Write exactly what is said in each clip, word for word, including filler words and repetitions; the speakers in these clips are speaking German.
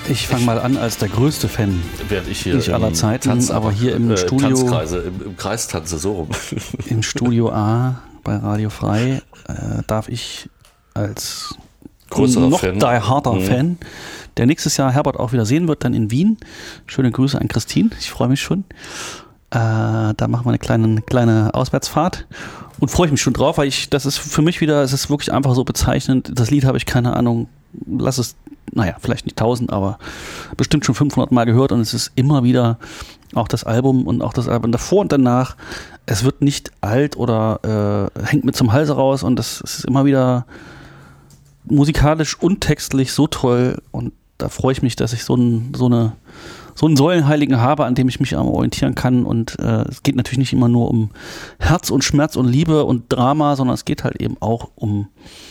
Ich fange mal an als der größte Fan. Während ich hier nicht aller Zeiten, Tanz, aber hier im äh, Studio. Tanzkreise, im, im Kreis tanze, so rum. Im Studio A bei Radio Frei äh, darf ich als größerer noch Fan. die harter mhm. Fan, der nächstes Jahr Herbert auch wieder sehen wird, dann in Wien. Schöne Grüße an Christine, ich freue mich schon. Äh, da machen wir eine kleine, kleine Auswärtsfahrt und freue ich mich schon drauf, weil ich, das ist für mich wieder, es ist wirklich einfach so bezeichnend. Das Lied habe ich, keine Ahnung, lass es, naja, vielleicht nicht tausend, aber bestimmt schon fünfhundert Mal gehört und es ist immer wieder auch das Album und auch das Album davor und danach. Es wird nicht alt oder äh, hängt mit zum Halse raus und das ist immer wieder musikalisch und textlich so toll und da freue ich mich, dass ich so, ein, so, eine, so einen Säulenheiligen habe, an dem ich mich orientieren kann und äh, es geht natürlich nicht immer nur um Herz und Schmerz und Liebe und Drama, sondern es geht halt eben auch um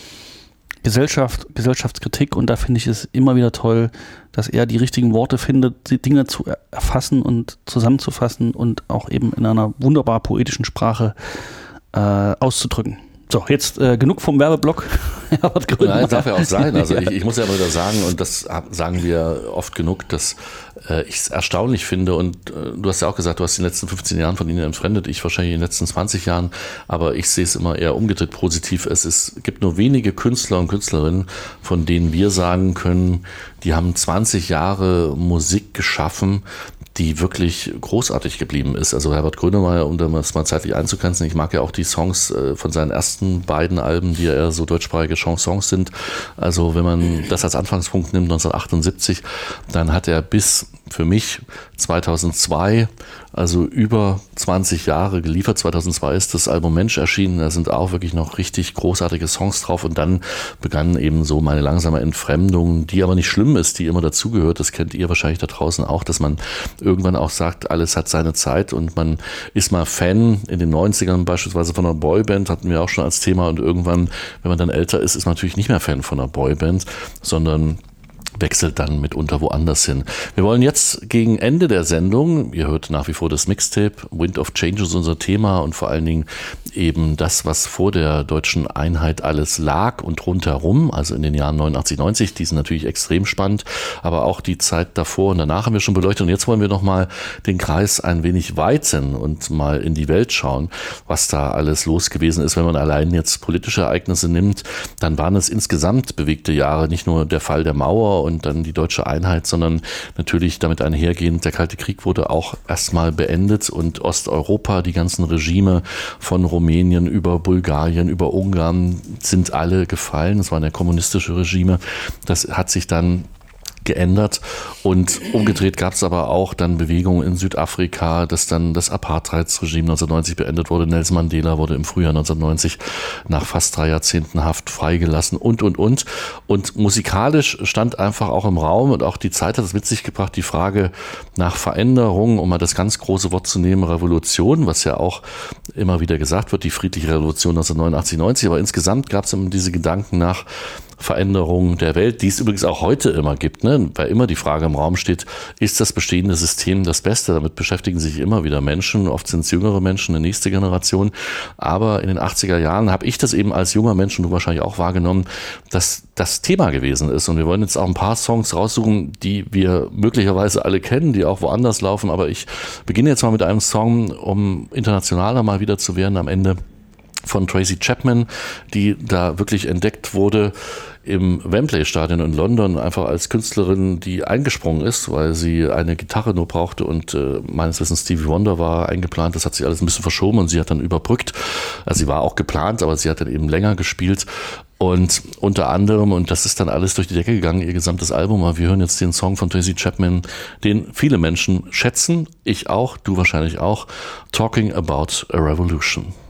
Gesellschaft, Gesellschaftskritik und da finde ich es immer wieder toll, dass er die richtigen Worte findet, die Dinge zu erfassen und zusammenzufassen und auch eben in einer wunderbar poetischen Sprache äh, auszudrücken. So, jetzt äh, genug vom Werbeblock. Nein, darf ja auch sein. Also ich, ich muss ja mal wieder sagen, und das sagen wir oft genug, dass äh, ich es erstaunlich finde und äh, du hast ja auch gesagt, du hast in den letzten fünfzehn Jahren von ihnen entfremdet, ich wahrscheinlich in den letzten zwanzig Jahren, aber ich sehe es immer eher umgedreht positiv. Es ist, gibt nur wenige Künstler und Künstlerinnen, von denen wir sagen können, die haben zwanzig Jahre Musik geschaffen, die wirklich großartig geblieben ist. Also Herbert Grönemeyer, um das mal zeitlich einzugrenzen, ich mag ja auch die Songs von seinen ersten beiden Alben, die ja eher so deutschsprachige Chansons sind. Also wenn man das als Anfangspunkt nimmt, neunzehnhundertachtundsiebzig, dann hat er bis für mich zweitausendzwei, also über zwanzig Jahre geliefert. zweitausendzwei ist das Album Mensch erschienen, da sind auch wirklich noch richtig großartige Songs drauf und dann begann eben so meine langsame Entfremdung, die aber nicht schlimm ist, die immer dazugehört, das kennt ihr wahrscheinlich da draußen auch, dass man irgendwann auch sagt, alles hat seine Zeit und man ist mal Fan, in den neunzigern beispielsweise von einer Boyband, hatten wir auch schon als Thema und irgendwann, wenn man dann älter ist, ist man natürlich nicht mehr Fan von einer Boyband, sondern wechselt dann mitunter woanders hin. Wir wollen jetzt gegen Ende der Sendung, ihr hört nach wie vor das Mixtape, Wind of Change ist unser Thema und vor allen Dingen eben das, was vor der deutschen Einheit alles lag und rundherum, also in den Jahren neunundachtzig, neunzig, die sind natürlich extrem spannend, aber auch die Zeit davor und danach haben wir schon beleuchtet und jetzt wollen wir nochmal den Kreis ein wenig weiten und mal in die Welt schauen, was da alles los gewesen ist. Wenn man allein jetzt politische Ereignisse nimmt, dann waren es insgesamt bewegte Jahre, nicht nur der Fall der Mauer und dann die deutsche Einheit, sondern natürlich damit einhergehend, der Kalte Krieg wurde auch erstmal beendet und Osteuropa, die ganzen Regime von Rumänien über Bulgarien, über Ungarn sind alle gefallen. Das waren ja kommunistische Regime. Das hat sich dann geändert und umgedreht gab es aber auch dann Bewegungen in Südafrika, dass dann das Apartheidsregime neunzehnhundertneunzig beendet wurde. Nelson Mandela wurde im Frühjahr neunzehnhundertneunzig nach fast drei Jahrzehnten Haft freigelassen und, und, und. Und musikalisch stand einfach auch im Raum und auch die Zeit hat es mit sich gebracht, die Frage nach Veränderung, um mal das ganz große Wort zu nehmen, Revolution, was ja auch immer wieder gesagt wird, die friedliche Revolution neunzehnhundertneunundachtzig, neunzig, aber insgesamt gab es immer diese Gedanken nach Veränderung der Welt, die es übrigens auch heute immer gibt, ne? Weil immer die Frage im Raum steht, ist das bestehende System das Beste? Damit beschäftigen sich immer wieder Menschen, oft sind es jüngere Menschen, eine nächste Generation, aber in den achtziger Jahren habe ich das eben als junger Mensch und du wahrscheinlich auch wahrgenommen, dass das Thema gewesen ist und wir wollen jetzt auch ein paar Songs raussuchen, die wir möglicherweise alle kennen, die auch woanders laufen, aber ich beginne jetzt mal mit einem Song, um internationaler mal wieder zu werden am Ende, von Tracy Chapman, die da wirklich entdeckt wurde im Wembley-Stadion in London, einfach als Künstlerin, die eingesprungen ist, weil sie eine Gitarre nur brauchte und äh, meines Wissens Stevie Wonder war eingeplant, das hat sich alles ein bisschen verschoben und sie hat dann überbrückt, also sie war auch geplant, aber sie hat dann eben länger gespielt und unter anderem, und das ist dann alles durch die Decke gegangen, ihr gesamtes Album, aber wir hören jetzt den Song von Tracy Chapman, den viele Menschen schätzen, ich auch, du wahrscheinlich auch, Talking About a Revolution.